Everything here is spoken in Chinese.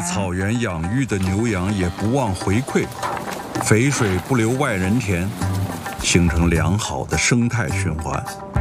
草原养育的牛羊也不忘回馈，肥水不流外人田，形成良好的生态循环。